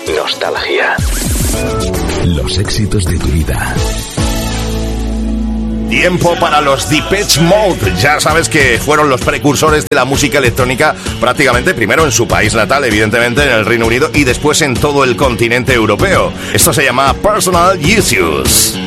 Nostalgia. Los éxitos de tu vida. Tiempo para los Depeche Mode. Ya sabes que fueron los precursores de la música electrónica prácticamente primero en su país natal, evidentemente en el Reino Unido, y después en todo el continente europeo. Esto se llama Personal Issues.